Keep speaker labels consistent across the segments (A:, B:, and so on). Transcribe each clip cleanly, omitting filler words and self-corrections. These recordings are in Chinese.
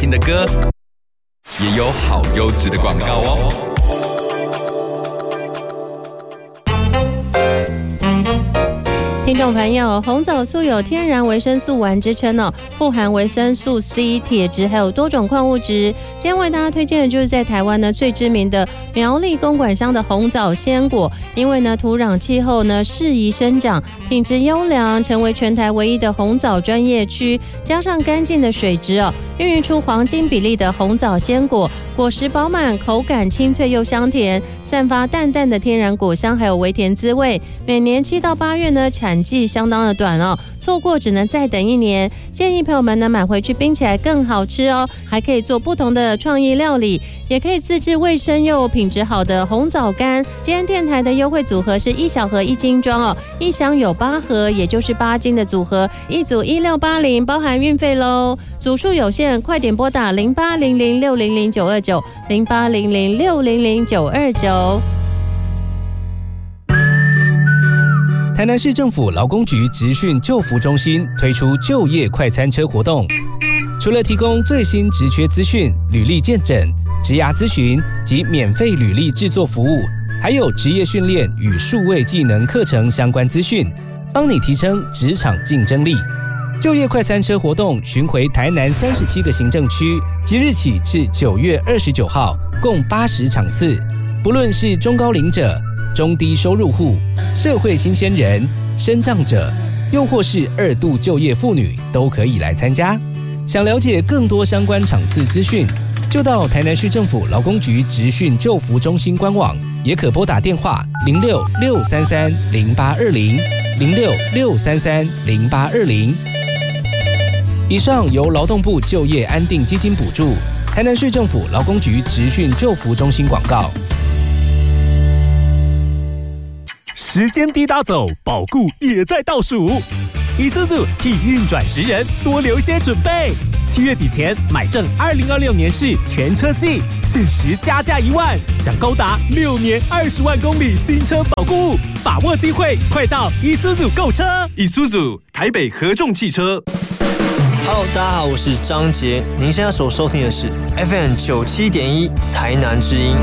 A: 听的歌，也有好优质的广告哦。
B: 听众朋友，红枣素有天然维生素丸之称哦，富含维生素 C、铁质，还有多种矿物质。今天为大家推荐的就是在台湾呢最知名的苗栗公馆乡的红枣鲜果，因为呢土壤气候呢适宜生长，品质优良，成为全台唯一的红枣专业区，加上干净的水质哦，孕育出黄金比例的红枣鲜果，果实饱满，口感清脆又香甜，散发淡淡的天然果香，还有微甜滋味。每年7到8月呢，产季相当的短哦，错过只能再等1年。建议朋友们呢买回去冰起来更好吃哦，还可以做不同的创意料理，也可以自制卫生又品质好的红枣干。今天电台的优惠组合是1小盒1斤装哦，一箱有8盒，也就是8斤的组合，一组1680，包含运费喽。组数有限，快点拨打0800600929 0800600929。
C: 台南市政府劳工局职训就服中心推出就业快餐车活动，除了提供最新职缺资讯、履历健诊、职涯咨询及免费履历制作服务，还有职业训练与数位技能课程相关资讯，帮你提升职场竞争力。就业快餐车活动巡回台南37个行政区，即日起至9月29号，共80场次。不论是中高龄者、中低收入户、社会新鲜人、身障者，又或是2度就业妇女，都可以来参加。想了解更多相关场次资讯，就到台南市政府劳工局职训就服中心官网，也可拨打电话06-633-0820 06-633-0820。以上由劳动部就业安定基金补助，台南市政府劳工局职训就服中心广告。
D: 时间滴答走，保固也在倒数。Isuzu 替运转职人多留些准备，7月底前买正2026年式全车系，限时加价1万，享高达6年20万公里新车保固，把握机会，快到 Isuzu 购车。
A: Isuzu 台北合众汽车。
E: Hello， 大家好，我是张杰，您现在所收听的是 FM 97.1台南之音。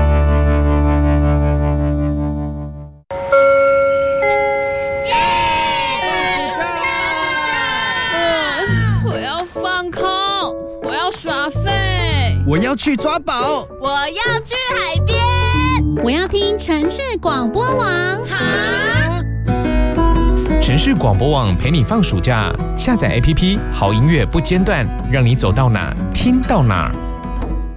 F: 我要去抓宝，
G: 我要去海边，我要听城市广播网。哈！
H: 城市广播网陪你放暑假，下载 APP， 好音乐不间断，让你走到哪听到哪。